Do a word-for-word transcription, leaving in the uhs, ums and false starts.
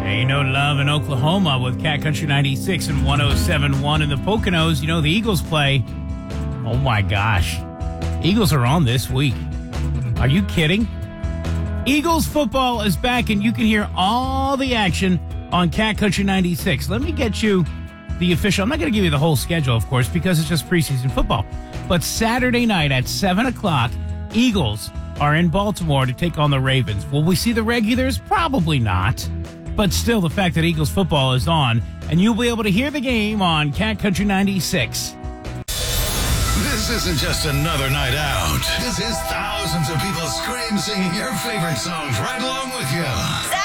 Ain't no love in Oklahoma with Cat Country ninety-six and one oh seven point one in the Poconos. You know, the Eagles play. Oh, my gosh. Eagles are on this week. Are you kidding? Eagles football is back, and you can hear all the action on Cat Country ninety-six. Let me get you the official. I'm not going to give you the whole schedule, of course, because it's just preseason football. But Saturday night at seven o'clock, Eagles are in Baltimore to take on the Ravens. Will we see the regulars? Probably not. But still, the fact that Eagles football is on, and you'll be able to hear the game on Cat Country ninety-six. This isn't just another night out. This is thousands of people scream singing your favorite songs right along with you.